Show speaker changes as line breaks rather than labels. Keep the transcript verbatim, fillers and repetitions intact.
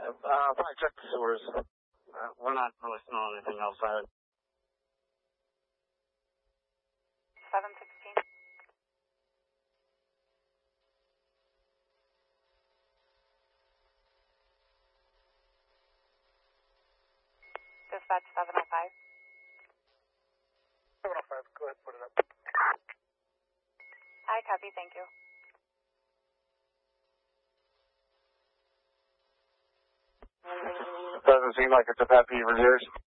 Uh, probably check the sewers. Uh, we're not really smelling anything outside.
seven sixteen. Dispatch seven oh five.
seven oh five, go ahead, put it up.
I copy, thank you.
Doesn't seem like it's a pet peeve of yours.